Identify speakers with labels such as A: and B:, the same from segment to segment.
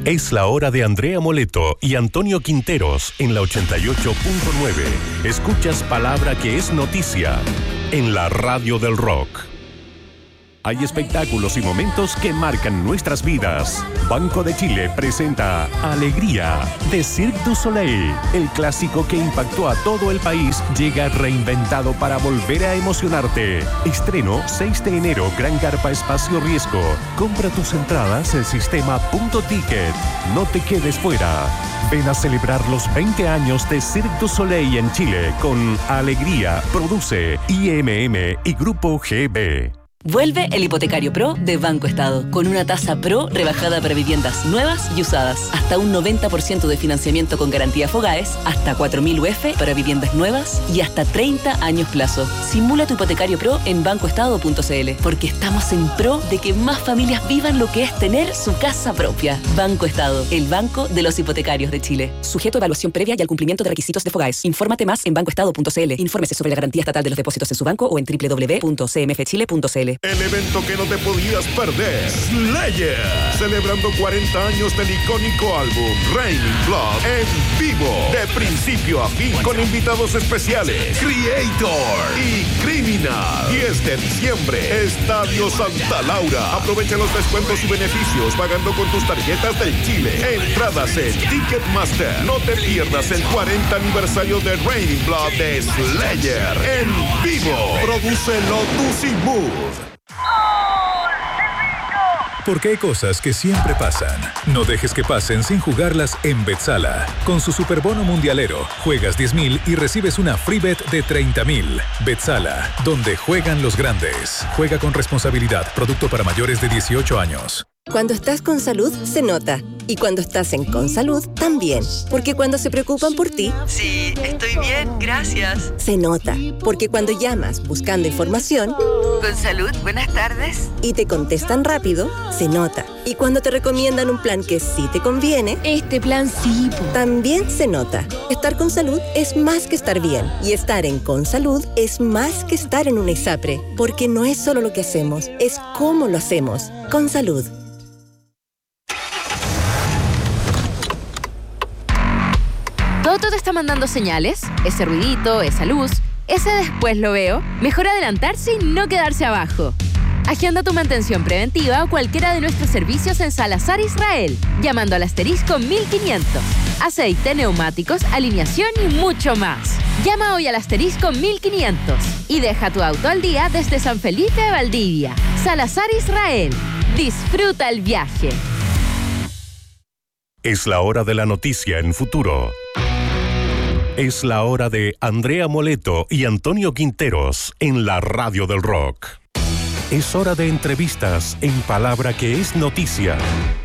A: Es la hora de Andrea Moleto y Antonio Quinteros en la 88.9. Escuchas palabra que es noticia en la radio del rock. Hay espectáculos y momentos que marcan nuestras vidas. Banco de Chile presenta Alegría de Cirque du Soleil. El clásico que impactó a todo el país llega reinventado para volver a emocionarte. Estreno 6 de enero, Gran Carpa Espacio Riesgo. Compra tus entradas en sistema.ticket. No te quedes fuera. Ven a celebrar los 20 años de Cirque du Soleil en Chile con Alegría. Produce IMM y Grupo GB.
B: Vuelve el Hipotecario Pro de Banco Estado, con una tasa Pro rebajada para viviendas nuevas y usadas, hasta un 90% de financiamiento con garantía Fogaes, hasta 4.000 UF para viviendas nuevas y hasta 30 años plazo. Simula tu Hipotecario Pro en bancoestado.cl, porque estamos en pro de que más familias vivan lo que es tener su casa propia. Banco Estado, el banco de los hipotecarios de Chile. Sujeto a evaluación previa y al cumplimiento de requisitos de Fogaes. Infórmate más en bancoestado.cl. Infórmese sobre la garantía estatal de los depósitos en su banco o en www.cmfchile.cl.
C: El evento que no te podías perder, Slayer, celebrando 40 años del icónico álbum Raining Blood en vivo, de principio a fin, con invitados especiales, Creator y Criminal. 10 de diciembre, Estadio Santa Laura. Aprovecha los descuentos y beneficios pagando con tus tarjetas del Chile. Entradas en Ticketmaster. No te pierdas el 40 aniversario de Raining Blood de Slayer en vivo. Produce Lotus y Mood.
D: Porque hay cosas que siempre pasan. No dejes que pasen sin jugarlas en Betsala. Con su superbono mundialero, juegas 10.000 y recibes una free bet de 30.000. Betsala, donde juegan los grandes. Juega con responsabilidad. Producto para mayores de 18 años.
E: Cuando estás con salud, se nota. Y cuando estás en Consalud, también. Porque cuando se preocupan por ti...
F: Sí, estoy bien, gracias.
E: Se nota. Porque cuando llamas buscando información...
F: Consalud, buenas tardes.
E: Y te contestan rápido, se nota. Y cuando te recomiendan un plan que sí te conviene...
G: Este plan sí.
E: También se nota. Estar con salud es más que estar bien. Y estar en Consalud es más que estar en una ISAPRE. Porque no es solo lo que hacemos, es cómo lo hacemos. Consalud.
G: ¿Todo te está mandando señales? Ese ruidito, esa luz, ese después lo veo. Mejor adelantarse y no quedarse abajo. Agenda tu mantención preventiva o cualquiera de nuestros servicios en Salazar Israel, llamando al asterisco 1500. Aceite, neumáticos, alineación y mucho más. Llama hoy al asterisco 1500 y deja tu auto al día desde San Felipe de Valdivia. Salazar Israel. Disfruta el viaje.
A: Es la hora de la noticia en Futuro. Es la hora de Andrea Moleto y Antonio Quinteros en la radio del rock. Es hora de entrevistas en palabra que es noticia.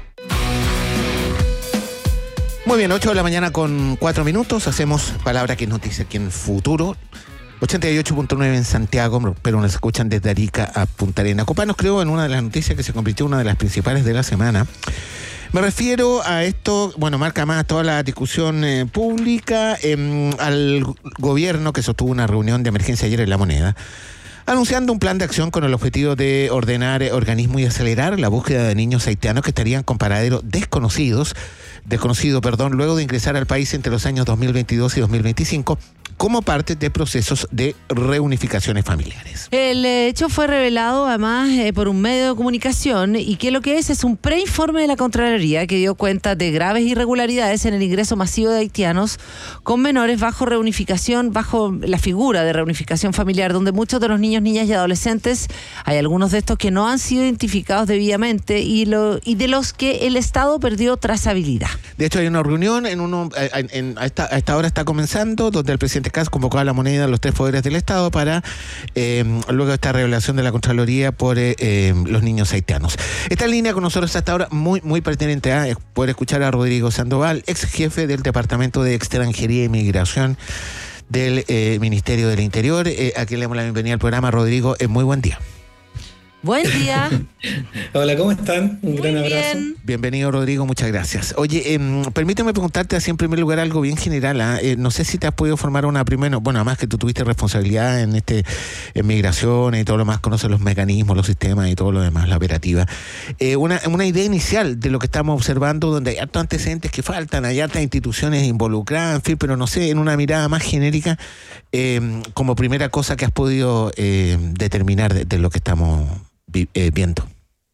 H: Muy bien, 8 de la mañana con 4 minutos. Hacemos palabra que es noticia aquí en Futuro. 88.9 en Santiago, pero nos escuchan desde Arica a Punta Arenas. Copanos creo en una de las noticias que se convirtió en una de las principales de la semana. Me refiero a esto, bueno, marca más toda la discusión pública, al gobierno que sostuvo una reunión de emergencia ayer en La Moneda, anunciando un plan de acción con el objetivo de ordenar organismos y acelerar la búsqueda de niños haitianos que estarían con paraderos desconocido, luego de ingresar al país entre los años 2022 y 2025, como parte de procesos de reunificaciones familiares.
I: El hecho fue revelado además por un medio de comunicación y que lo que es un preinforme de la Contraloría que dio cuenta de graves irregularidades en el ingreso masivo de haitianos con menores bajo reunificación, bajo la figura de reunificación familiar, donde muchos de los niños, niñas y adolescentes, hay algunos de estos que no han sido identificados debidamente y de los que el Estado perdió trazabilidad.
H: De hecho, hay una reunión, a esta hora está comenzando, donde el presidente Kast convocó a La Moneda a los 3 poderes del Estado para, luego de esta revelación de la Contraloría por los niños haitianos. Está en línea con nosotros hasta ahora, muy pertinente poder escuchar a Rodrigo Sandoval, ex jefe del Departamento de Extranjería y Migración del Ministerio del Interior, a quien le damos la bienvenida al programa. Rodrigo, muy buen día.
I: Buen día.
J: Hola, ¿cómo están? Un gran abrazo.
I: Bien.
H: Bienvenido, Rodrigo, muchas gracias. Oye, permíteme preguntarte así en primer lugar algo bien general. No sé si te has podido formar una primera, bueno, además que tú tuviste responsabilidad en migraciones y todo lo más, conoces los mecanismos, los sistemas y todo lo demás, la operativa. Una idea inicial de lo que estamos observando, donde hay hartos antecedentes que faltan, hay hartas instituciones involucradas, en fin, pero no sé, en una mirada más genérica, como primera cosa que has podido determinar de lo que estamos viendo.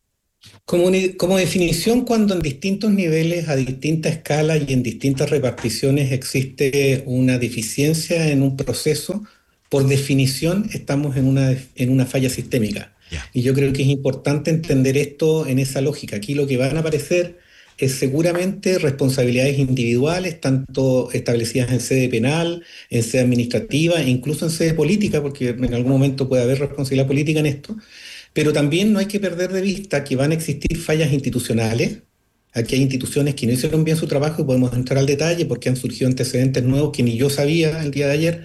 J: Como definición, cuando en distintos niveles, a distinta escala y en distintas reparticiones existe una deficiencia en un proceso, por definición estamos en una falla sistémica. Yeah. Y yo creo que es importante entender esto en esa lógica. Aquí lo que van a aparecer es seguramente responsabilidades individuales, tanto establecidas en sede penal, en sede administrativa e incluso en sede política, porque en algún momento puede haber responsabilidad política en esto. Pero también no hay que perder de vista que van a existir fallas institucionales. Aquí hay instituciones que no hicieron bien su trabajo y podemos entrar al detalle porque han surgido antecedentes nuevos que ni yo sabía el día de ayer.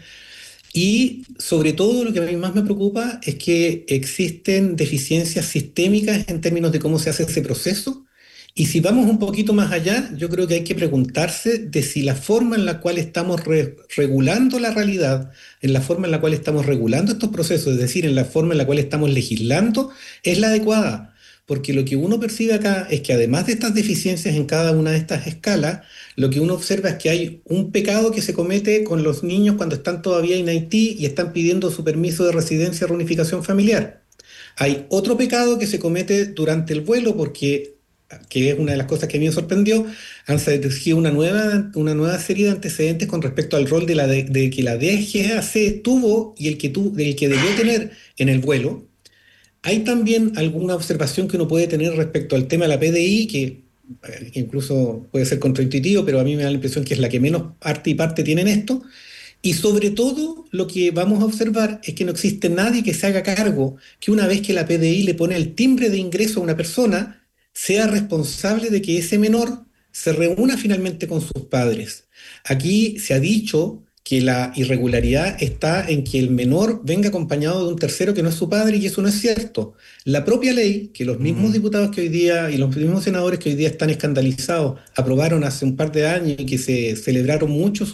J: Y sobre todo lo que a mí más me preocupa es que existen deficiencias sistémicas en términos de cómo se hace ese proceso. Y si vamos un poquito más allá, yo creo que hay que preguntarse de si la forma en la cual estamos regulando la realidad, en la forma en la cual estamos regulando estos procesos, es decir, en la forma en la cual estamos legislando, es la adecuada. Porque lo que uno percibe acá es que además de estas deficiencias en cada una de estas escalas, lo que uno observa es que hay un pecado que se comete con los niños cuando están todavía en Haití y están pidiendo su permiso de residencia o reunificación familiar. Hay otro pecado que se comete durante el vuelo porque, que es una de las cosas que a mí me sorprendió, han surgido una nueva serie de antecedentes con respecto al rol de que la DGAC tuvo y el que debió tener en el vuelo. Hay también alguna observación que uno puede tener respecto al tema de la PDI, que incluso puede ser contraintuitivo, pero a mí me da la impresión que es la que menos arte y parte tiene en esto. Y sobre todo, lo que vamos a observar es que no existe nadie que se haga cargo que una vez que la PDI le pone el timbre de ingreso a una persona, sea responsable de que ese menor se reúna finalmente con sus padres. Aquí se ha dicho que la irregularidad está en que el menor venga acompañado de un tercero que no es su padre, y eso no es cierto. La propia ley, que los mismos diputados que hoy día y los mismos senadores que hoy día están escandalizados aprobaron hace un par de años y que se celebraron mucho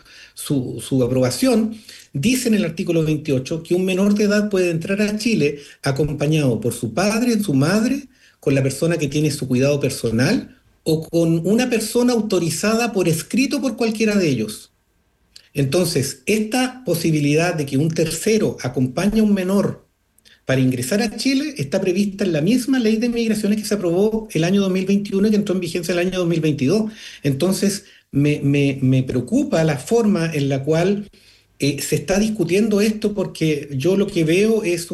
J: su aprobación, dice en el artículo 28 que un menor de edad puede entrar a Chile acompañado por su padre, su madre, con la persona que tiene su cuidado personal o con una persona autorizada por escrito por cualquiera de ellos. Entonces, esta posibilidad de que un tercero acompañe a un menor para ingresar a Chile está prevista en la misma ley de migraciones que se aprobó el año 2021 y que entró en vigencia el año 2022. Entonces, me preocupa la forma en la cual se está discutiendo esto, porque yo lo que veo es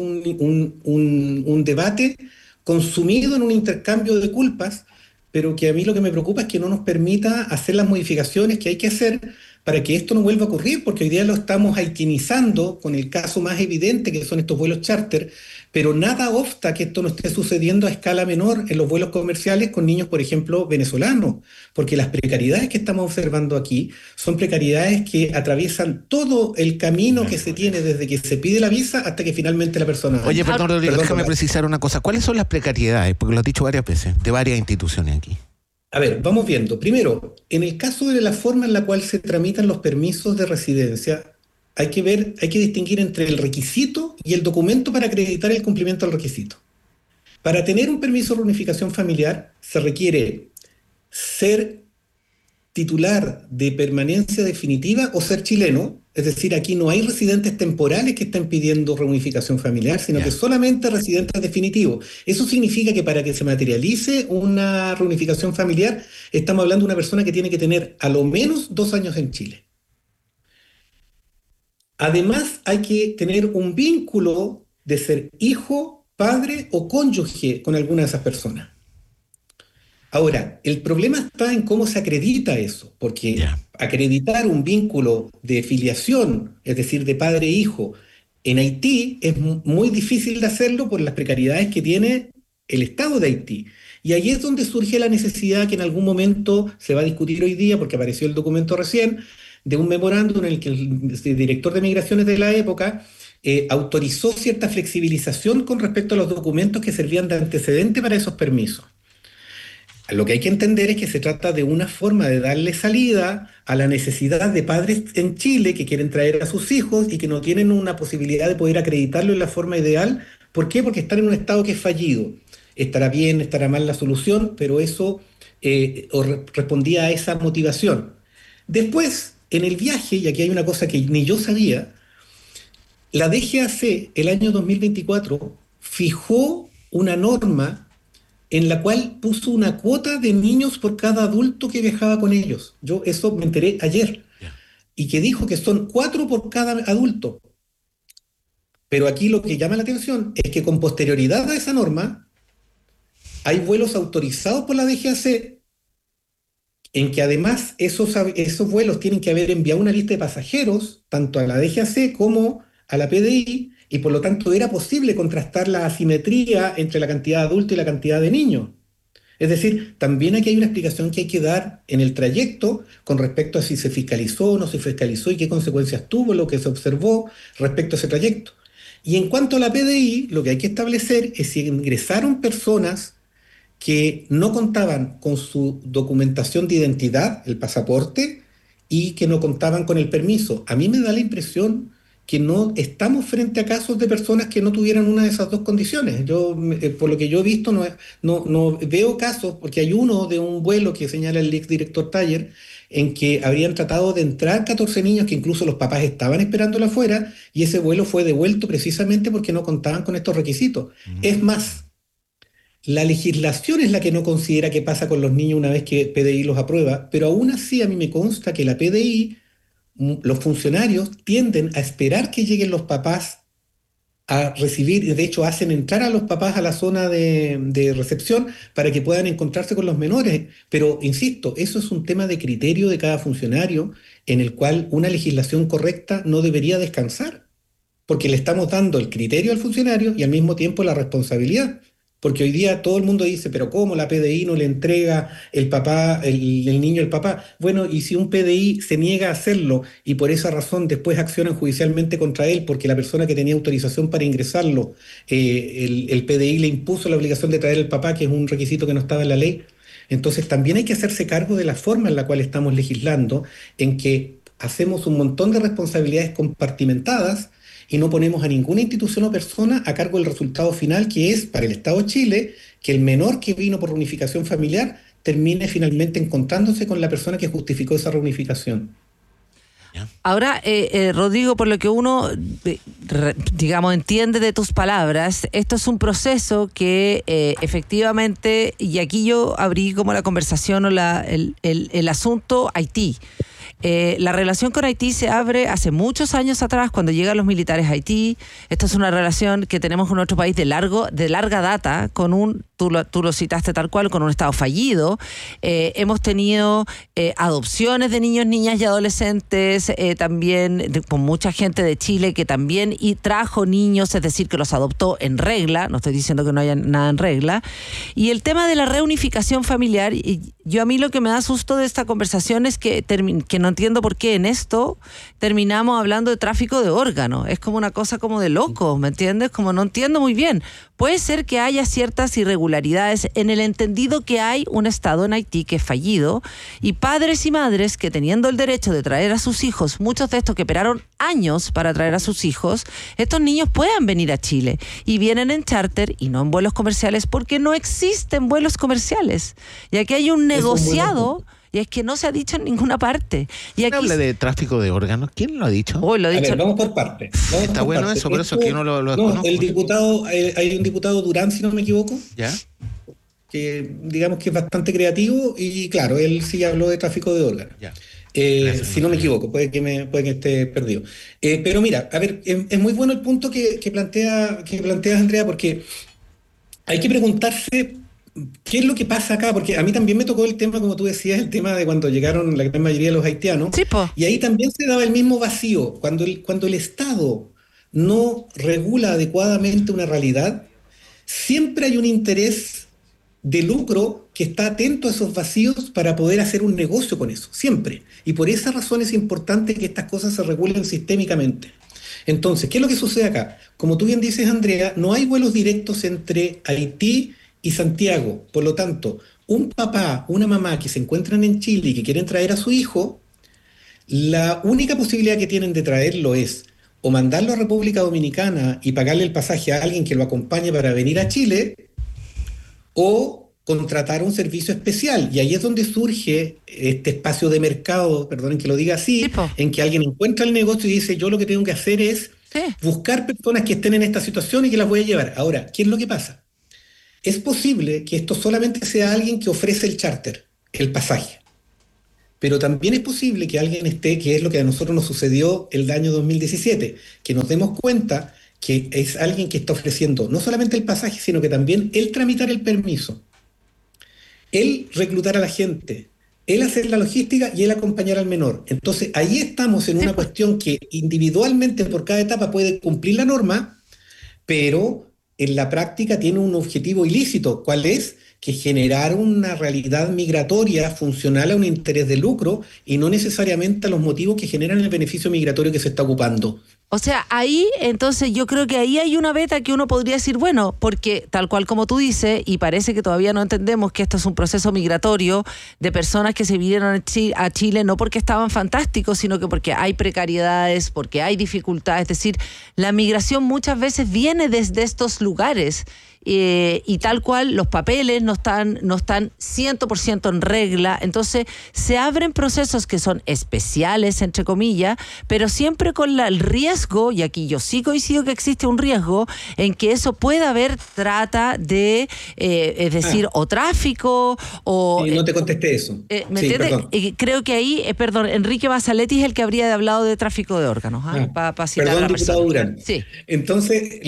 J: un debate consumido en un intercambio de culpas, pero que a mí lo que me preocupa es que no nos permita hacer las modificaciones que hay que hacer para que esto no vuelva a ocurrir, porque hoy día lo estamos haitianizando con el caso más evidente que son estos vuelos charter, pero nada obsta que esto no esté sucediendo a escala menor en los vuelos comerciales con niños, por ejemplo, venezolanos, porque las precariedades que estamos observando aquí son precariedades que atraviesan todo el camino que se tiene desde que se pide la visa hasta que finalmente la persona...
H: Oye, perdón, Rodrigo, déjame precisar una cosa. ¿Cuáles son las precariedades? Porque lo has dicho varias veces, de varias instituciones aquí.
J: A ver, vamos viendo. Primero, en el caso de la forma en la cual se tramitan los permisos de residencia, hay que distinguir entre el requisito y el documento para acreditar el cumplimiento del requisito. Para tener un permiso de reunificación familiar se requiere ser titular de permanencia definitiva o ser chileno, es decir, aquí no hay residentes temporales que estén pidiendo reunificación familiar, sino que solamente residentes definitivos. Eso significa que para que se materialice una reunificación familiar, estamos hablando de una persona que tiene que tener a lo menos 2 años en Chile. Además, hay que tener un vínculo de ser hijo, padre o cónyuge con alguna de esas personas. Ahora, el problema está en cómo se acredita eso, porque acreditar un vínculo de filiación, es decir, de padre e hijo, en Haití es muy difícil de hacerlo por las precariedades que tiene el Estado de Haití. Y ahí es donde surge la necesidad que en algún momento se va a discutir hoy día, porque apareció el documento recién, de un memorándum en el que el director de migraciones de la época autorizó cierta flexibilización con respecto a los documentos que servían de antecedente para esos permisos. Lo que hay que entender es que se trata de una forma de darle salida a la necesidad de padres en Chile que quieren traer a sus hijos y que no tienen una posibilidad de poder acreditarlo en la forma ideal. ¿Por qué? Porque están en un estado que es fallido. Estará bien, estará mal la solución, pero eso respondía a esa motivación. Después, en el viaje, y aquí hay una cosa que ni yo sabía, la DGAC el año 2024 fijó una norma en la cual puso una cuota de niños por cada adulto que viajaba con ellos. Yo eso me enteré ayer. Y que dijo que son 4 por cada adulto. Pero aquí lo que llama la atención es que con posterioridad a esa norma hay vuelos autorizados por la DGAC en que además esos vuelos tienen que haber enviado una lista de pasajeros tanto a la DGAC como a la PDI, y por lo tanto era posible contrastar la asimetría entre la cantidad de adultos y la cantidad de niños. Es decir, también aquí hay una explicación que hay que dar en el trayecto con respecto a si se fiscalizó o no se fiscalizó y qué consecuencias tuvo lo que se observó respecto a ese trayecto. Y en cuanto a la PDI, lo que hay que establecer es si ingresaron personas que no contaban con su documentación de identidad, el pasaporte, y que no contaban con el permiso. A mí me da la impresión que no estamos frente a casos de personas que no tuvieran una de esas dos condiciones. Yo, por lo que yo he visto, no veo casos, porque hay uno de un vuelo que señala el exdirector Taller, en que habrían tratado de entrar 14 niños que incluso los papás estaban esperándola afuera, y ese vuelo fue devuelto precisamente porque no contaban con estos requisitos. Es más, la legislación es la que no considera qué pasa con los niños una vez que PDI los aprueba, pero aún así a mí me consta que la PDI, los funcionarios tienden a esperar que lleguen los papás a recibir, y de hecho hacen entrar a los papás a la zona de recepción para que puedan encontrarse con los menores. Pero, insisto, eso es un tema de criterio de cada funcionario en el cual una legislación correcta no debería descansar, porque le estamos dando el criterio al funcionario y al mismo tiempo la responsabilidad. Porque hoy día todo el mundo dice, pero ¿cómo la PDI no le entrega el niño al papá? Bueno, y si un PDI se niega a hacerlo y por esa razón después accionan judicialmente contra él porque la persona que tenía autorización para ingresarlo, el PDI le impuso la obligación de traer al papá, que es un requisito que no estaba en la ley, entonces también hay que hacerse cargo de la forma en la cual estamos legislando, en que hacemos un montón de responsabilidades compartimentadas y no ponemos a ninguna institución o persona a cargo del resultado final, que es, para el Estado de Chile, que el menor que vino por reunificación familiar termine finalmente encontrándose con la persona que justificó esa reunificación.
I: Ahora, Rodrigo, por lo que uno, digamos, entiende de tus palabras, esto es un proceso que efectivamente, y aquí yo abrí como la conversación o el asunto Haití. La relación con Haití se abre hace muchos años atrás, cuando llegan los militares a Haití. Esta es una relación que tenemos con nuestro país de larga data, con tú lo citaste tal cual, con un Estado fallido. Hemos tenido adopciones de niños, niñas y adolescentes, también con mucha gente de Chile que también trajo niños, es decir, que los adoptó en regla. No estoy diciendo que no haya nada en regla. Y el tema de la reunificación familiar, a mí lo que me da susto de esta conversación es que no entiendo por qué en esto terminamos hablando de tráfico de órganos. Es como una cosa como de locos, ¿me entiendes? Como no entiendo muy bien. Puede ser que haya ciertas irregularidades en el entendido que hay un Estado en Haití que es fallido, y padres y madres que, teniendo el derecho de traer a sus hijos, muchos de estos que esperaron años para traer a sus hijos, estos niños puedan venir a Chile y vienen en charter y no en vuelos comerciales, porque no existen vuelos comerciales. Y aquí hay un negociado. Y es que no se ha dicho en ninguna parte. Y aquí
H: habla de tráfico de órganos. ¿Quién lo ha dicho?
I: Lo ha dicho.
J: A ver, vamos por partes.
H: Está bueno parte. Eso, por eso que uno lo
J: no, el diputado, hay un diputado Durán, si no me equivoco,
H: ¿ya?
J: Que digamos que es bastante creativo y claro, él sí habló de tráfico de órganos.
H: Ya.
J: Si no me equivoco, puede que esté perdido. Pero mira, a ver, es muy bueno el punto que planteas, Andrea, porque hay que preguntarse ¿qué es lo que pasa acá? Porque a mí también me tocó el tema, como tú decías, el tema de cuando llegaron la gran mayoría de los haitianos.
I: Sí, po.
J: Y ahí también se daba el mismo vacío. Cuando el Estado no regula adecuadamente una realidad, siempre hay un interés de lucro que está atento a esos vacíos para poder hacer un negocio con eso, siempre. Y por esa razón es importante que estas cosas se regulen sistémicamente. Entonces, ¿qué es lo que sucede acá? Como tú bien dices, Andrea, no hay vuelos directos entre Haití y Santiago. Por lo tanto, un papá, una mamá que se encuentran en Chile y que quieren traer a su hijo, la única posibilidad que tienen de traerlo es o mandarlo a República Dominicana y pagarle el pasaje a alguien que lo acompañe para venir a Chile, o contratar un servicio especial. Y ahí es donde surge este espacio de mercado, perdonen que lo diga así, en que alguien encuentra el negocio y dice, yo lo que tengo que hacer es buscar personas que estén en esta situación y que las voy a llevar. Ahora, ¿qué es lo que pasa? Es posible que esto solamente sea alguien que ofrece el charter, el pasaje. Pero también es posible que alguien esté, que es lo que a nosotros nos sucedió el año 2017, que nos demos cuenta que es alguien que está ofreciendo no solamente el pasaje, sino que también el tramitar el permiso, el reclutar a la gente, el hacer la logística y el acompañar al menor. Entonces ahí estamos en una cuestión que individualmente por cada etapa puede cumplir la norma, pero en la práctica tiene un objetivo ilícito. ¿Cuál es? Que generar una realidad migratoria funcional a un interés de lucro y no necesariamente a los motivos que generan el beneficio migratorio que se está ocupando.
I: O sea, ahí, entonces yo creo que ahí hay una beta que uno podría decir, bueno, porque tal cual como tú dices, y parece que todavía no entendemos que esto es un proceso migratorio de personas que se vinieron a Chile no porque estaban fantásticos, sino que porque hay precariedades, porque hay dificultades. Es decir, la migración muchas veces viene desde estos lugares. Y tal cual los papeles no están 100% en regla, entonces se abren procesos que son especiales, entre comillas, pero siempre con el riesgo, y aquí yo sí coincido que existe un riesgo, en que eso pueda haber trata de, es decir, o tráfico, o...
J: no te contesté eso.
I: ¿Me entiendes? Creo que ahí, perdón, Enrique Basaletti es el que habría hablado de tráfico de órganos, para citar
J: perdón,
I: a la
J: diputado Durán.
I: Sí.
J: Entonces,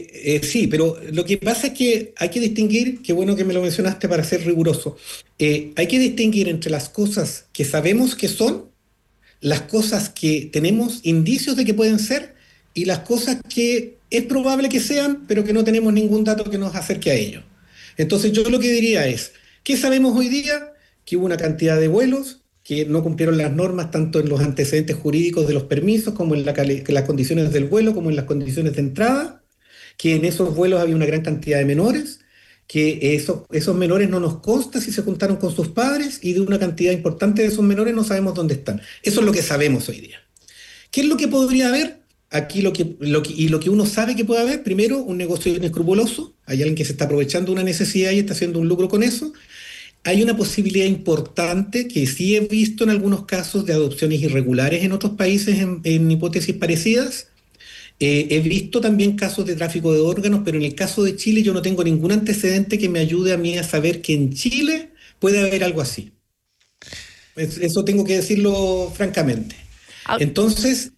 J: pero lo que pasa es que hay que distinguir, qué bueno que me lo mencionaste para ser riguroso, hay que distinguir entre las cosas que sabemos que son, las cosas que tenemos indicios de que pueden ser y las cosas que es probable que sean, pero que no tenemos ningún dato que nos acerque a ello. Entonces yo lo que diría es, ¿qué sabemos hoy día? Que hubo una cantidad de vuelos que no cumplieron las normas tanto en los antecedentes jurídicos de los permisos como en las condiciones del vuelo, como en las condiciones de entrada, que en esos vuelos había una gran cantidad de menores, que esos menores no nos consta si se juntaron con sus padres, y de una cantidad importante de esos menores no sabemos dónde están. Eso es lo que sabemos hoy día. ¿Qué es lo que podría haber? Aquí lo que uno sabe que puede haber, primero, un negocio inescrupuloso, hay alguien que se está aprovechando una necesidad y está haciendo un lucro con eso. Hay una posibilidad importante que sí he visto en algunos casos de adopciones irregulares en otros países en hipótesis parecidas. He visto también casos de tráfico de órganos, pero en el caso de Chile yo no tengo ningún antecedente que me ayude a mí a saber que en Chile puede haber algo así. Eso tengo que decirlo francamente. Entonces,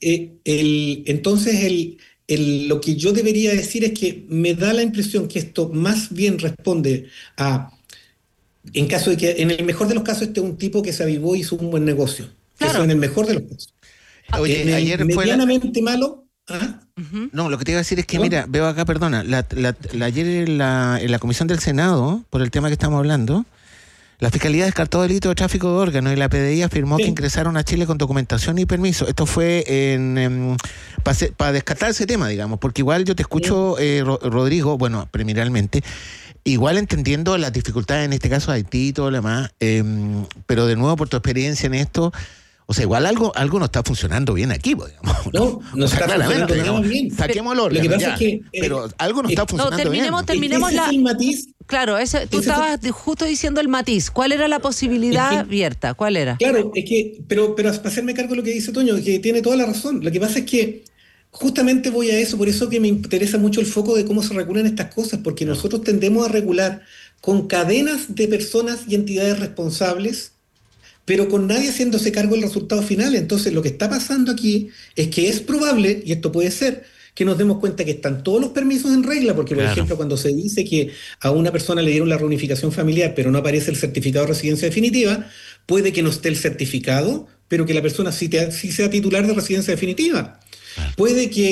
J: lo que yo debería decir es que me da la impresión que esto más bien responde a, en caso de que en el mejor de los casos este es un tipo que se avivó y hizo un buen negocio. Claro. Eso en el mejor de los casos.
H: Oye, ayer
J: medianamente malo.
H: No, lo que te iba a decir es que, mira, veo acá, perdona, ayer en la comisión del Senado, por el tema que estamos hablando, la Fiscalía descartó delito de tráfico de órganos y la PDI afirmó que ingresaron a Chile con documentación y permiso. Esto fue para descartar ese tema, digamos, porque igual yo te escucho, Rodrigo, bueno, preliminarmente, igual entendiendo las dificultades en este caso de Haití y todo lo demás, pero de nuevo por tu experiencia en esto, o sea, igual algo no está funcionando bien aquí, digamos.
J: No está funcionando nada bien.
H: Saquemos el órgano, lo que pasa es que, pero algo no está funcionando bien.
I: Terminemos
J: el matiz.
I: Claro, tú estabas justo diciendo el matiz. ¿Cuál era la posibilidad abierta? ¿Cuál era?
J: Claro, es que, pero para hacerme cargo de lo que dice Toño, que tiene toda la razón. Lo que pasa es que justamente voy a eso, por eso que me interesa mucho el foco de cómo se regulan estas cosas, porque nosotros tendemos a regular con cadenas de personas y entidades responsables, pero con nadie haciéndose cargo del resultado final. Entonces lo que está pasando aquí es que es probable, y esto puede ser, que nos demos cuenta que están todos los permisos en regla, porque por ejemplo cuando se dice que a una persona le dieron la reunificación familiar pero no aparece el certificado de residencia definitiva, puede que no esté el certificado, pero que la persona sí sea titular de residencia definitiva. Puede que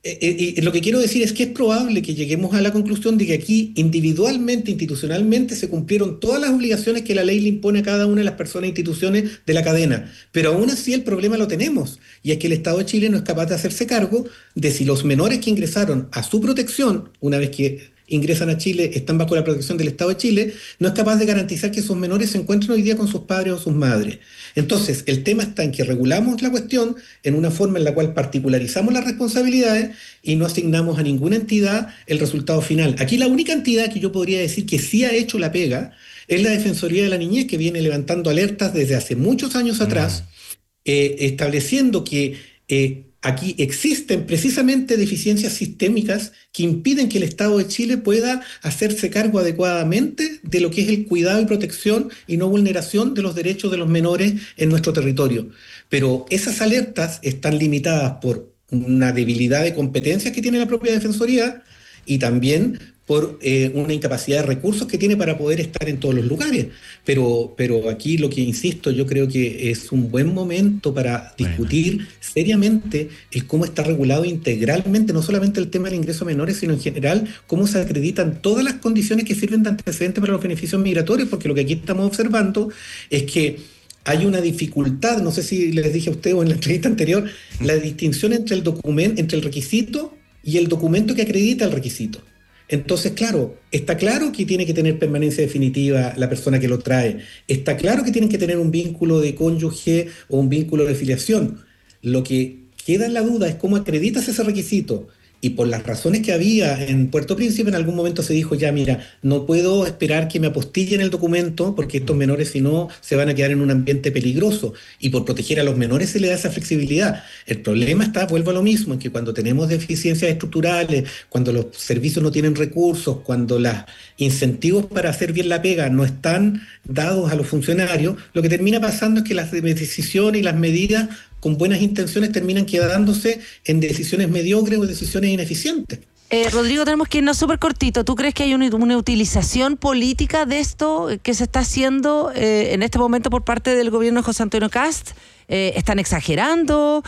J: Lo que quiero decir es que es probable que lleguemos a la conclusión de que aquí individualmente, institucionalmente, se cumplieron todas las obligaciones que la ley le impone a cada una de las personas e instituciones de la cadena. Pero aún así el problema lo tenemos, y es que el Estado de Chile no es capaz de hacerse cargo de si los menores que ingresaron a su protección, una vez que ingresan a Chile, están bajo la protección del Estado de Chile, no es capaz de garantizar que esos menores se encuentren hoy día con sus padres o sus madres. Entonces, el tema está en que regulamos la cuestión en una forma en la cual particularizamos las responsabilidades y no asignamos a ninguna entidad el resultado final. Aquí la única entidad que yo podría decir que sí ha hecho la pega es la Defensoría de la Niñez, que viene levantando alertas desde hace muchos años atrás, estableciendo que aquí existen precisamente deficiencias sistémicas que impiden que el Estado de Chile pueda hacerse cargo adecuadamente de lo que es el cuidado y protección y no vulneración de los derechos de los menores en nuestro territorio. Pero esas alertas están limitadas por una debilidad de competencias que tiene la propia Defensoría y también por una incapacidad de recursos que tiene para poder estar en todos los lugares. Pero aquí lo que insisto, yo creo que es un buen momento para discutir seriamente el cómo está regulado integralmente, no solamente el tema del ingreso a menores, sino en general cómo se acreditan todas las condiciones que sirven de antecedente para los beneficios migratorios, porque lo que aquí estamos observando es que hay una dificultad, no sé si les dije a ustedes o en la entrevista anterior, la distinción entre el documento, entre el requisito y el documento que acredita el requisito. Entonces, claro, está claro que tiene que tener permanencia definitiva la persona que lo trae. Está claro que tienen que tener un vínculo de cónyuge o un vínculo de filiación. Lo que queda en la duda es cómo acreditas ese requisito. Y por las razones que había en Puerto Príncipe, en algún momento se dijo, ya mira, no puedo esperar que me apostillen el documento porque estos menores si no se van a quedar en un ambiente peligroso. Y por proteger a los menores se le da esa flexibilidad. El problema está, vuelvo a lo mismo, en que cuando tenemos deficiencias estructurales, cuando los servicios no tienen recursos, cuando los incentivos para hacer bien la pega no están dados a los funcionarios, lo que termina pasando es que las decisiones y las medidas con buenas intenciones terminan quedándose en decisiones mediocres o decisiones ineficientes.
I: Rodrigo, tenemos que irnos súper cortito. ¿Tú crees que hay una utilización política de esto que se está haciendo en este momento por parte del gobierno de José Antonio Kast? ¿Están exagerando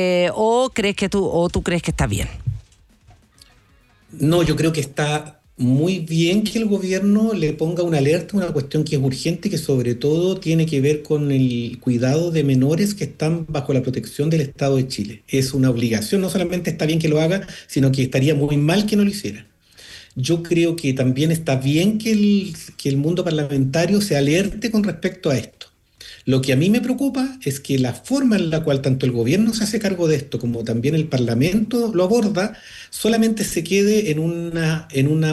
I: o tú crees que está bien?
J: No, yo creo que está muy bien que el gobierno le ponga una alerta, una cuestión que es urgente y que sobre todo tiene que ver con el cuidado de menores que están bajo la protección del Estado de Chile. Es una obligación, no solamente está bien que lo haga, sino que estaría muy mal que no lo hiciera. Yo creo que también está bien que el mundo parlamentario se alerte con respecto a esto. Lo que a mí me preocupa es que la forma en la cual tanto el gobierno se hace cargo de esto como también el Parlamento lo aborda solamente se quede en una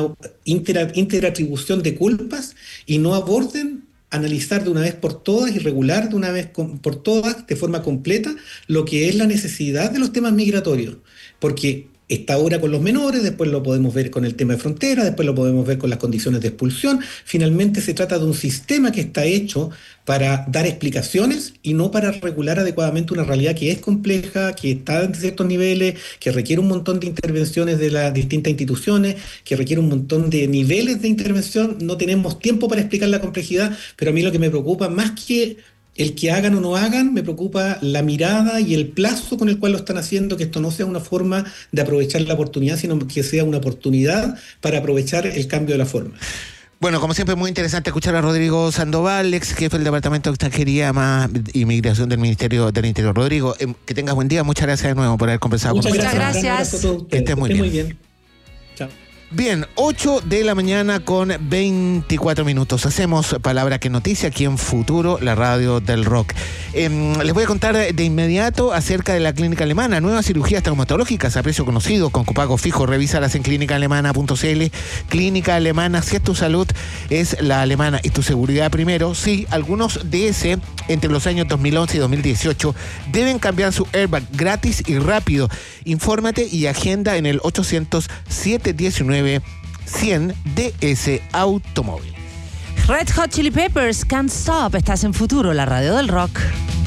J: interatribución de culpas y no aborden analizar de una vez por todas y regular de una vez por todas de forma completa lo que es la necesidad de los temas migratorios. Porque está ahora con los menores, después lo podemos ver con el tema de frontera, después lo podemos ver con las condiciones de expulsión. Finalmente se trata de un sistema que está hecho para dar explicaciones y no para regular adecuadamente una realidad que es compleja, que está en ciertos niveles, que requiere un montón de intervenciones de las distintas instituciones, que requiere un montón de niveles de intervención. No tenemos tiempo para explicar la complejidad, pero a mí lo que me preocupa más que el que hagan o no hagan, me preocupa la mirada y el plazo con el cual lo están haciendo, que esto no sea una forma de aprovechar la oportunidad, sino que sea una oportunidad para aprovechar el cambio de la forma.
H: Bueno, como siempre, muy interesante escuchar a Rodrigo Sandoval, ex jefe del Departamento de Extranjería más Inmigración del Ministerio del Interior. Rodrigo, que tengas buen día. Muchas gracias de nuevo por haber conversado con nosotros.
I: Muchas gracias.
J: Que estés muy bien. Chao.
H: Bien, 8 de la mañana con 24 minutos. Hacemos Palabra que Noticia aquí en Futuro, la radio del rock. Les voy a contar de inmediato acerca de la Clínica Alemana. Nuevas cirugías traumatológicas a precio conocido, con copago fijo. Revísalas en clínicaalemana.cl. Clínica Alemana, si es tu salud, es la alemana y tu seguridad primero. Sí, algunos DS entre los años 2011 y 2018 deben cambiar su airbag gratis y rápido. Infórmate y agenda en el 800-719-100 DS Automóvil.
I: Red Hot Chili Peppers, Can't Stop. Estás en Futuro, la radio del rock.